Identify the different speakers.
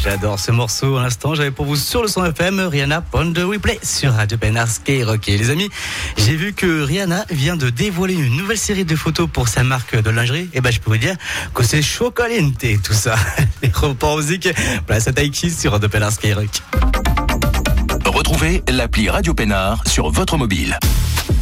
Speaker 1: J'adore ce morceau. À l'instant, j'avais pour vous sur le son FM Rihanna on the Replay sur Radio Pénard Skyrock. Et les amis, j'ai vu que Rihanna vient de dévoiler une nouvelle série de photos pour sa marque de lingerie. Et je peux vous dire que c'est chaud caliente tout ça. Les repas musique, place à Taiki sur Radio Pénard Skyrock.
Speaker 2: Retrouvez l'appli Radio Pénard sur votre mobile.